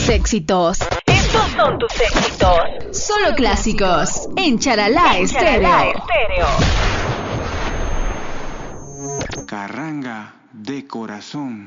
tus éxitos. Estos son tus éxitos. Solo clásicos en Charalá Estéreo. Carranga de corazón.